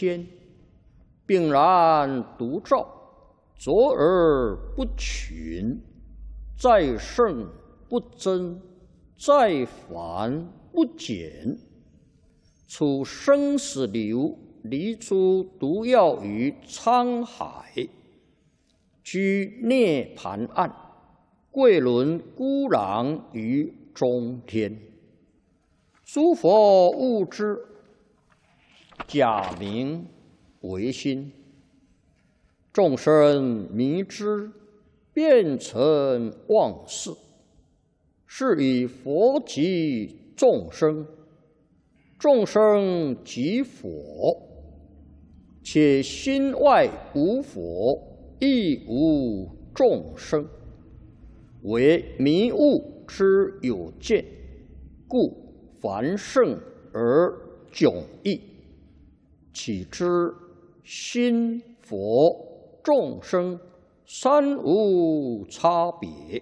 天，并然独照，卓而不群，在圣不增，在繁不减。处生死流，离诸毒药于沧海，居涅盘岸，贵轮孤狼于中天。诸佛悟之，假名为心；众生迷之，变成妄事。是以佛即众生，众生即佛。且心外无佛，亦无众生，为迷悟之有见，故凡圣而迥异。岂知心佛众生三无差别？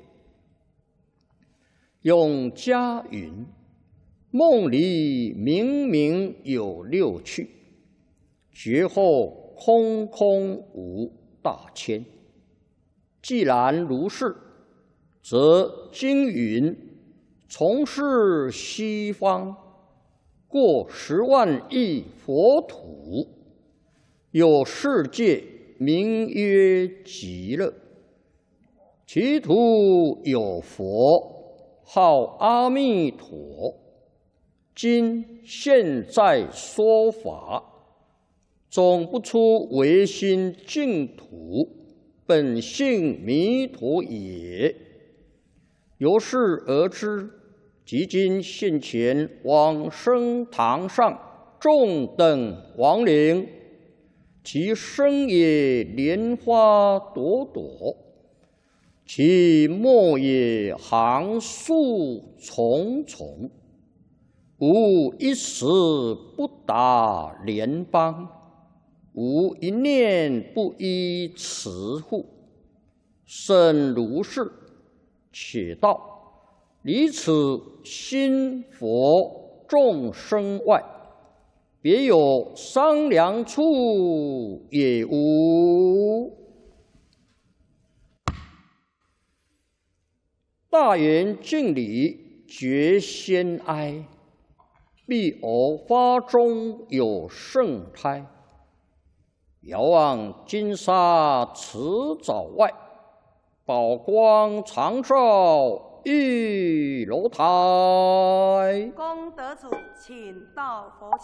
永嘉云：梦里明明有六趣，觉后空空无大千。既然如是，则经云：从是西方，过10万亿佛土，有世界名曰极乐，其土有佛，号阿弥陀。今现在说法，总不出唯心净土，本性弥陀也。由是而知，即今现前往生堂上众等亡灵，其身也莲花朵朵，其末也行树重重，无一时不达莲邦，无一念不依慈护。甚如是，且道离此心佛众生外，别有商量处也无。大圆敬礼，觉先哀。必偶发中有圣胎，遥望金沙池沼外，宝光常照玉楼台。 功德主，请到佛前。